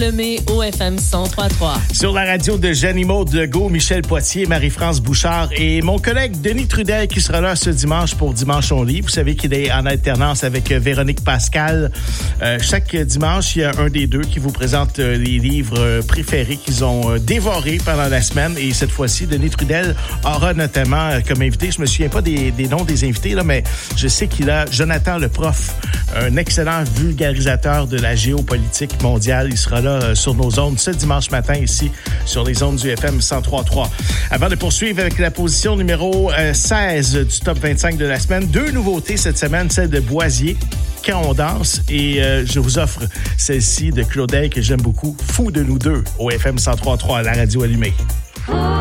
Lemay au FM 103.3. Sur la radio de Jeanne-Maude Legault, Michel Poitier, Marie-France Bouchard et mon collègue Denis Trudel qui sera là ce dimanche pour Dimanche on lit. Vous savez qu'il est en alternance avec Véronique Pascal. Chaque dimanche, il y a un des deux qui vous présente les livres préférés qu'ils ont dévorés pendant la semaine. Et cette fois-ci, Denis Trudel aura notamment comme invité, je me souviens pas des noms des invités, là, mais je sais qu'il a Jonathan le prof, un excellent vulgarisateur de la géopolitique mondiale. Il sera là sur nos ondes ce dimanche matin ici sur les ondes du FM 103.3. Avant de poursuivre avec la position numéro 16 du top 25 de la semaine, deux nouveautés cette semaine, celle de Boisier, Quand on danse, et je vous offre celle-ci de Claudel que j'aime beaucoup, Fou de nous deux, au FM 103.3 à la radio allumée.